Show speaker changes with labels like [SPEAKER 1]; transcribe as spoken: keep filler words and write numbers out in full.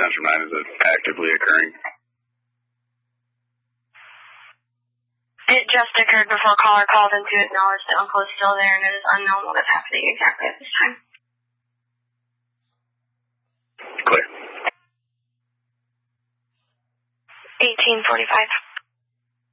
[SPEAKER 1] ten from nine, is it actively occurring?
[SPEAKER 2] It just occurred before caller called in to acknowledge that Uncle is still there, and it is unknown what is happening exactly at this time.
[SPEAKER 1] Clear.
[SPEAKER 2] eighteen forty-five.